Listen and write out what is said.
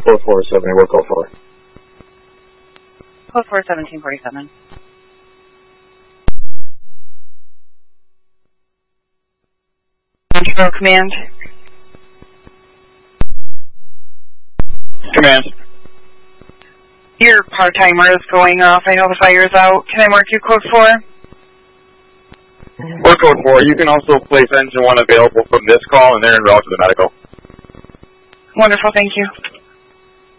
code 470, work code 4. Code 4, 1747. Control command. Command. Your power timer is going off. I know the fire's out. Can I mark you code 4? Work code 4. You can also place engine 1 available from this call, and they're en route to the medical. Wonderful, thank you.